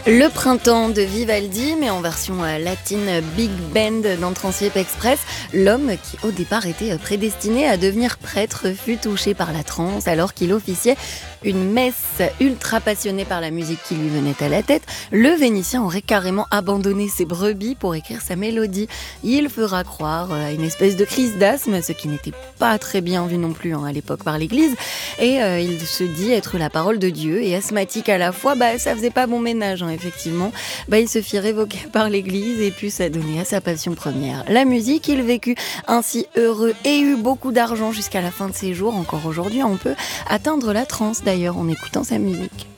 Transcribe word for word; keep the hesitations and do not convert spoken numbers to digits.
Le printemps de Vivaldi, mais en version euh, latine big band dans Transieppe Express. L'homme qui au départ était prédestiné à devenir prêtre fut touché par la transe alors qu'il officiait une messe. Ultra passionné par la musique qui lui venait à la tête, le Vénitien aurait carrément abandonné ses brebis pour écrire sa mélodie. Il fera croire à une espèce de crise d'asthme, ce qui n'était pas très bien vu non plus hein, à l'époque par l'église. Et euh, il se dit être la parole de Dieu et asthmatique à la fois, bah ça faisait pas bon ménage hein, effectivement. Bah il se fit révoquer par l'église et put s'adonner à sa passion première, la musique. Il vécut ainsi heureux et eut beaucoup d'argent jusqu'à la fin de ses jours. Encore aujourd'hui on peut atteindre la transe d'ailleurs en écoutant sa musique.